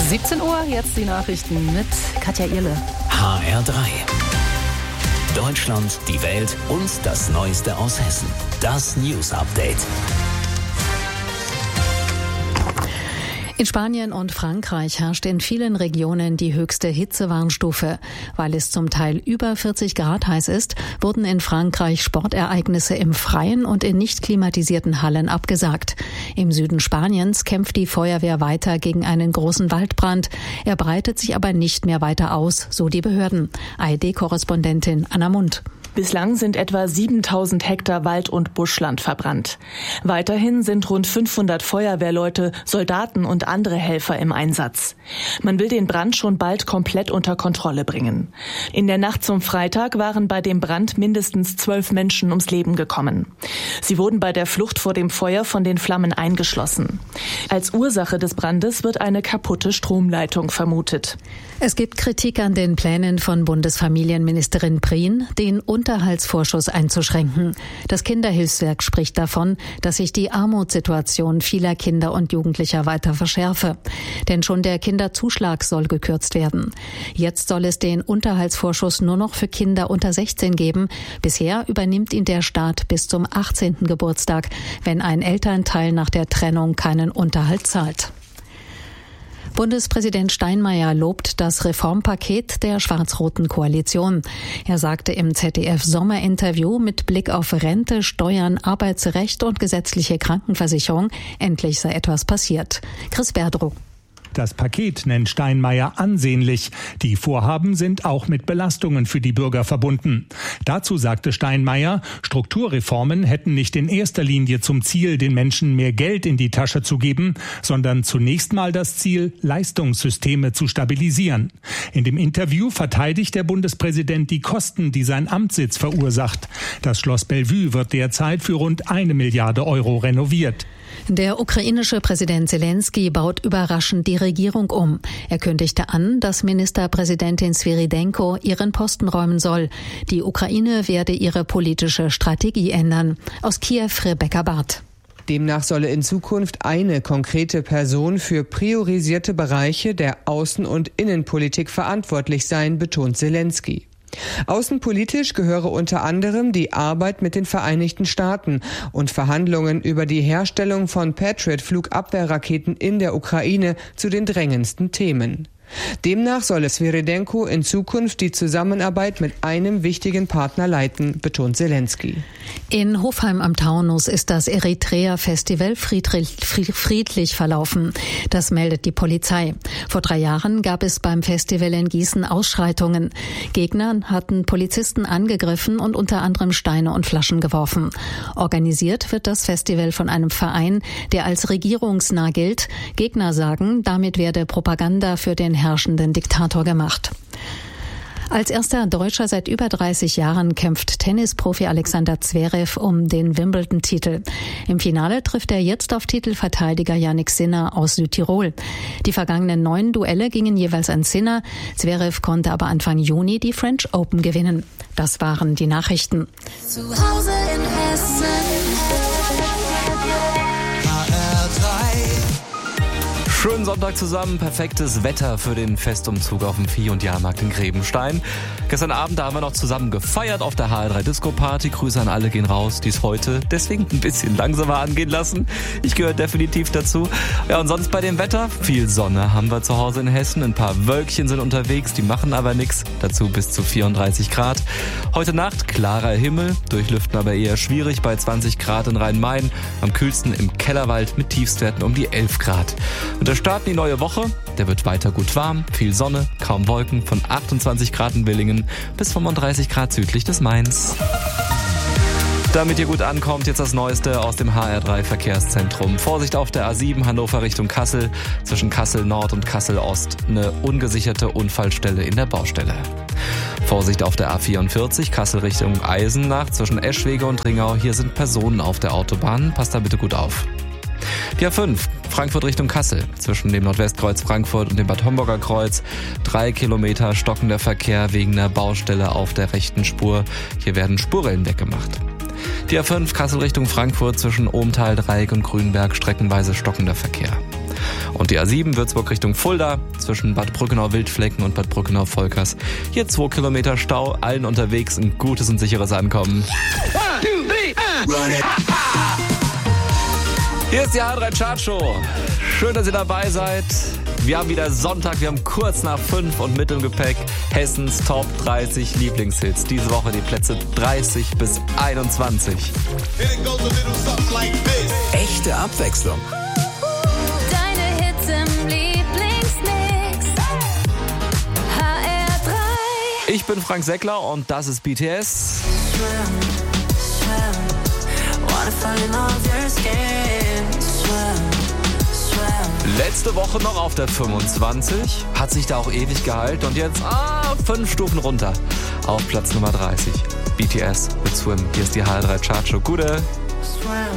17 Uhr, jetzt die Nachrichten mit Katja Irle. HR3. Deutschland, die Welt und das Neueste aus Hessen. Das News Update. In Spanien und Frankreich herrscht in vielen Regionen die höchste Hitzewarnstufe. Weil es zum Teil über 40 Grad heiß ist, wurden in Frankreich Sportereignisse im Freien und in nicht klimatisierten Hallen abgesagt. Im Süden Spaniens kämpft die Feuerwehr weiter gegen einen großen Waldbrand. Er breitet sich aber nicht mehr weiter aus, so die Behörden. ARD-Korrespondentin Anna Mund. Bislang sind etwa 7.000 Hektar Wald- und Buschland verbrannt. Weiterhin sind rund 500 Feuerwehrleute, Soldaten und andere Helfer im Einsatz. Man will den Brand schon bald komplett unter Kontrolle bringen. In der Nacht zum Freitag waren bei dem Brand mindestens 12 Menschen ums Leben gekommen. Sie wurden bei der Flucht vor dem Feuer von den Flammen eingeschlossen. Als Ursache des Brandes wird eine kaputte Stromleitung vermutet. Es gibt Kritik an den Plänen von Bundesfamilienministerin Prien, den Unterhaltsvorschuss einzuschränken. Das Kinderhilfswerk spricht davon, dass sich die Armutssituation vieler Kinder und Jugendlicher weiter verschärfe. Denn schon der Kinderzuschlag soll gekürzt werden. Jetzt soll es den Unterhaltsvorschuss nur noch für Kinder unter 16 geben. Bisher übernimmt ihn der Staat bis zum 18. Geburtstag, wenn ein Elternteil nach der Trennung keinen Unterhalt zahlt. Bundespräsident Steinmeier lobt das Reformpaket der schwarz-roten Koalition. Er sagte im ZDF-Sommerinterview, mit Blick auf Rente, Steuern, Arbeitsrecht und gesetzliche Krankenversicherung, endlich sei etwas passiert. Chris Berdrow. Das Paket nennt Steinmeier ansehnlich. Die Vorhaben sind auch mit Belastungen für die Bürger verbunden. Dazu sagte Steinmeier, Strukturreformen hätten nicht in erster Linie zum Ziel, den Menschen mehr Geld in die Tasche zu geben, sondern zunächst mal das Ziel, Leistungssysteme zu stabilisieren. In dem Interview verteidigt der Bundespräsident die Kosten, die sein Amtssitz verursacht. Das Schloss Bellevue wird derzeit für rund 1 Milliarde Euro renoviert. Der ukrainische Präsident Zelensky baut überraschend die Regierung um. Er kündigte an, dass Ministerpräsidentin Svyrydenko ihren Posten räumen soll. Die Ukraine werde ihre politische Strategie ändern. Aus Kiew Rebecca Barth. Demnach solle in Zukunft eine konkrete Person für priorisierte Bereiche der Außen- und Innenpolitik verantwortlich sein, betont Zelensky. Außenpolitisch gehöre unter anderem die Arbeit mit den Vereinigten Staaten und Verhandlungen über die Herstellung von Patriot-Flugabwehrraketen in der Ukraine zu den drängendsten Themen. Demnach solle Svyrydenko in Zukunft die Zusammenarbeit mit einem wichtigen Partner leiten, betont Zelensky. In Hofheim am Taunus ist das Eritrea-Festival friedlich verlaufen. Das meldet die Polizei. Vor 3 Jahren gab es beim Festival in Gießen Ausschreitungen. Gegner hatten Polizisten angegriffen und unter anderem Steine und Flaschen geworfen. Organisiert wird das Festival von einem Verein, der als regierungsnah gilt. Gegner sagen, damit werde Propaganda für den herrschenden Diktator gemacht. Als erster Deutscher seit über 30 Jahren kämpft Tennisprofi Alexander Zverev um den Wimbledon-Titel. Im Finale trifft er jetzt auf Titelverteidiger Jannik Sinner aus Südtirol. Die vergangenen 9 Duelle gingen jeweils an Sinner. Zverev konnte aber Anfang Juni die French Open gewinnen. Das waren die Nachrichten. Zu Hause in Hessen. Schönen Sonntag zusammen, perfektes Wetter für den Festumzug auf dem Vieh- und Jahrmarkt in Grebenstein. Gestern Abend, da haben wir noch zusammen gefeiert auf der HR3 Disco Party. Grüße an alle gehen raus, die es heute deswegen ein bisschen langsamer angehen lassen. Ich gehöre definitiv dazu. Ja, und sonst bei dem Wetter, viel Sonne haben wir zu Hause in Hessen. Ein paar Wölkchen sind unterwegs, die machen aber nichts. Dazu bis zu 34 Grad. Heute Nacht klarer Himmel, durchlüften aber eher schwierig bei 20 Grad in Rhein-Main. Am kühlsten im Kellerwald mit Tiefstwerten um die 11 Grad. Und wir starten die neue Woche. Der wird weiter gut warm, viel Sonne, kaum Wolken, von 28 Grad in Willingen bis 35 Grad südlich des Mains. Damit ihr gut ankommt, jetzt das Neueste aus dem HR3 Verkehrszentrum. Vorsicht auf der A7 Hannover Richtung Kassel. Zwischen Kassel Nord und Kassel Ost eine ungesicherte Unfallstelle in der Baustelle. Vorsicht auf der A44 Kassel Richtung Eisenach. Zwischen Eschwege und Ringau. Hier sind Personen auf der Autobahn. Passt da bitte gut auf. Die A5 Frankfurt Richtung Kassel. Zwischen dem Nordwestkreuz Frankfurt und dem Bad Homburger Kreuz 3 Kilometer stockender Verkehr wegen einer Baustelle auf der rechten Spur. Hier werden Spurrillen weggemacht. Die A5 Kassel Richtung Frankfurt zwischen Ohmtal, Dreieck und Grünberg streckenweise stockender Verkehr. Und die A7 Würzburg Richtung Fulda zwischen Bad Brückenau-Wildflecken und Bad Brückenau-Volkers. Hier 2 Kilometer Stau, allen unterwegs ein gutes und sicheres Ankommen. Hier ist die H3 Chartshow. Schön, dass ihr dabei seid. Wir haben wieder Sonntag, wir haben kurz nach 5 und mit im Gepäck Hessens Top 30 Lieblingshits. Diese Woche die Plätze 30 bis 21. Echte Abwechslung. Deine Hits im Lieblingsmix. HR3. Ich bin Frank Seckler und das ist BTS. Letzte Woche noch auf der 25, hat sich da auch ewig gehalten und jetzt 5 Stufen runter auf Platz Nummer 30. BTS mit Swim. Hier ist die HR3 Chartshow. Gute.